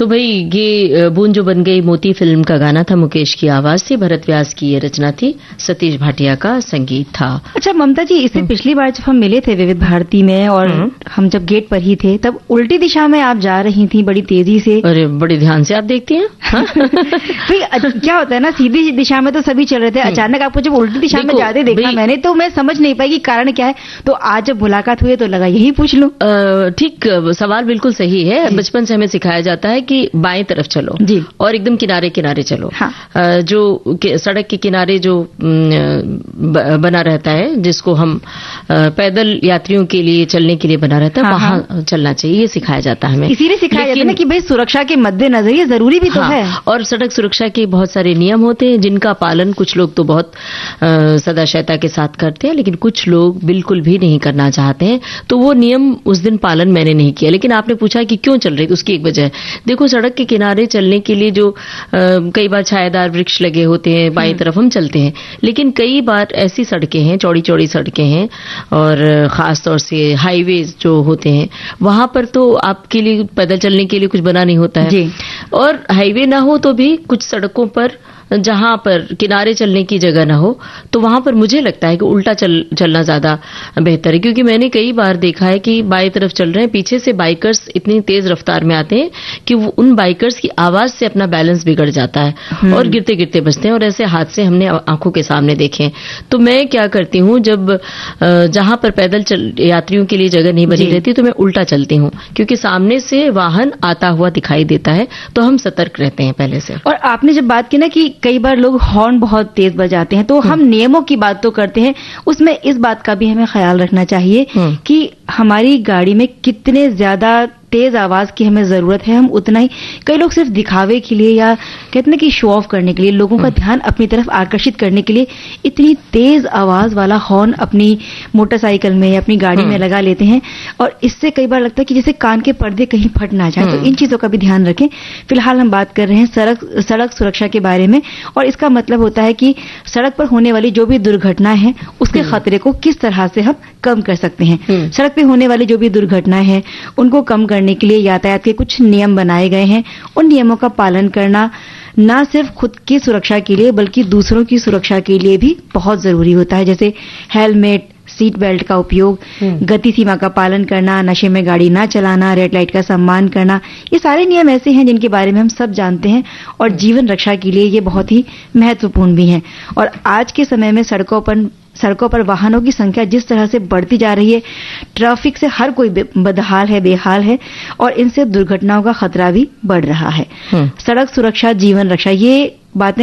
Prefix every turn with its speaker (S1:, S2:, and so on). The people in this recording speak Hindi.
S1: तो भाई ये बूंद जो बन गई मोती फिल्म का गाना था, मुकेश की आवाज थी, भरत व्यास की ये रचना थी, सतीश भाटिया का संगीत था।
S2: अच्छा ममता जी, इससे पिछली बार जब हम मिले थे विविध भारती में और हम जब गेट पर ही थे, तब उल्टी दिशा में आप जा रही थी बड़ी तेजी से।
S1: अरे बड़े ध्यान से आप देखती हैं।
S2: क्या होता है ना, सीधी दिशा में तो सभी चल रहे थे, अचानक आपको जब उल्टी दिशा में जाते देखा मैंने, तो मैं समझ नहीं पाई कि कारण क्या है। तो आज जब मुलाकात हुई तो लगा यही पूछ लूं।
S1: ठीक, सवाल बिल्कुल सही है। बचपन से हमें सिखाया जाता है कि बाएं तरफ चलो
S2: जी,
S1: और एकदम किनारे किनारे चलो।
S2: हाँ।
S1: जो सड़क के किनारे जो बना रहता है, जिसको हम पैदल यात्रियों के लिए चलने के लिए बना रहता है, वहां चलना चाहिए, ये सिखाया जाता है हमें।
S2: इसीलिए सिखाया जाता है ना कि भाई सुरक्षा के मद्देनजर ये जरूरी भी तो है।
S1: और सड़क सुरक्षा के बहुत सारे नियम होते हैं जिनका पालन कुछ लोग तो बहुत सदाशयता के साथ करते हैं, लेकिन कुछ लोग बिल्कुल भी नहीं करना चाहते हैं। तो वो नियम उस दिन पालन मैंने नहीं किया। लेकिन आपने पूछा कि क्यों चल रही, तो उसकी एक वजह है। देखो, सड़क के किनारे चलने के लिए जो कई बार छायादार वृक्ष लगे होते हैं, बाईं तरफ हम चलते हैं, लेकिन कई बार ऐसी सड़कें हैं, चौड़ी चौड़ी सड़कें हैं, और खास तौर से हाईवे जो होते हैं, वहां पर तो आपके लिए पैदल चलने के लिए कुछ बना नहीं होता है। और हाईवे ना हो तो भी कुछ सड़कों पर जहां पर किनारे चलने की जगह ना हो, तो वहां पर मुझे लगता है कि उल्टा चलना ज्यादा बेहतर है। क्योंकि मैंने कई बार देखा है कि बाएं तरफ चल रहे हैं, पीछे से बाइकर्स इतनी तेज रफ्तार में आते हैं कि वो उन बाइकर्स की आवाज से अपना बैलेंस बिगड़ जाता है और गिरते गिरते बचते हैं, और ऐसे हादसे हमने आंखों के सामने देखे हैं। तो मैं क्या करती हूं, जब जहां पर पैदल यात्रियों के लिए जगह नहीं बनी रहती, तो मैं उल्टा चलती हूं, क्योंकि सामने से वाहन आता हुआ दिखाई देता है, तो हम सतर्क रहते हैं पहले से।
S2: और आपने जब बात की ना कि कई बार लोग हॉर्न बहुत तेज बजाते हैं, तो हम नियमों की बात तो करते हैं, उसमें इस बात का भी हमें ख्याल रखना चाहिए कि हमारी गाड़ी में कितने ज्यादा तेज आवाज की हमें जरूरत है, हम उतना ही। कई लोग सिर्फ दिखावे के लिए या कहते हैं कि शो ऑफ करने के लिए, लोगों का ध्यान अपनी तरफ आकर्षित करने के लिए इतनी तेज आवाज वाला हॉर्न अपनी मोटरसाइकिल में या अपनी गाड़ी में लगा लेते हैं, और इससे कई बार लगता है कि जैसे कान के पर्दे कहीं फट ना जाए। तो इन चीजों का भी ध्यान रखें। फिलहाल हम बात कर रहे हैं सड़क सुरक्षा के बारे में, और इसका मतलब होता है कि सड़क पर होने वाली जो भी दुर्घटनाएं हैं उसके खतरे को किस तरह से हम कम कर सकते हैं। सड़क पे होने वाली जो भी दुर्घटनाएं हैं उनको कम करने के लिए यातायात के कुछ नियम बनाए गए हैं। उन नियमों का पालन करना न सिर्फ खुद की सुरक्षा के लिए बल्कि दूसरों की सुरक्षा के लिए भी बहुत जरूरी होता है। जैसे हेलमेट, सीट बेल्ट का उपयोग, गति सीमा का पालन करना, नशे में गाड़ी ना चलाना, रेड लाइट का सम्मान करना, ये सारे नियम ऐसे हैं जिनके बारे में हम सब जानते हैं और जीवन रक्षा के लिए ये बहुत ही महत्वपूर्ण भी हैं। और आज के समय में सड़कों पर वाहनों की संख्या जिस तरह से बढ़ती जा रही है, ट्रैफिक से हर कोई बदहाल है, बेहाल है, और इनसे दुर्घटनाओं का खतरा भी बढ़ रहा है। सड़क सुरक्षा, जीवन रक्षा, ये बातें